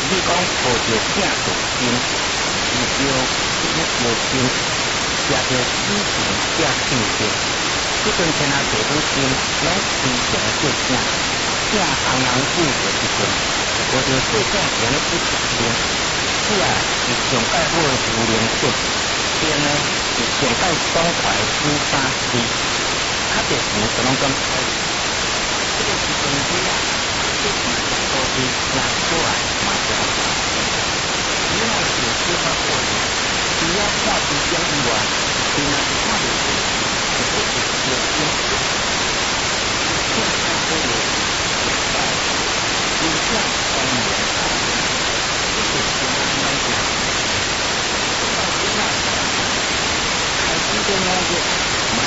你讲抱着正着心，是着心着心，也着心情也性情。即阵天下地方心，拢非常过正，正红红久着一阵，无着世界上咧不常心。此啊是上界好的无灵性，边呢是上界爽快煮三丝，较着钱就拢咁开。这个是东西啊，这是上高低，拿过来嘛就好。你若是有小法过的，除了看时间以外，你若是看着